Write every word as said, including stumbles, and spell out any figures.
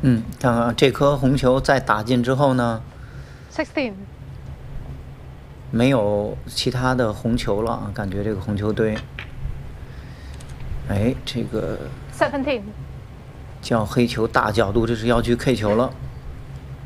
嗯，看看这颗红球再打进之后呢 sixteen。 没有其他的红球了啊，感觉这个红球堆。哎，这个 seventeen。 叫黑球大角度，这是要去 K 球了。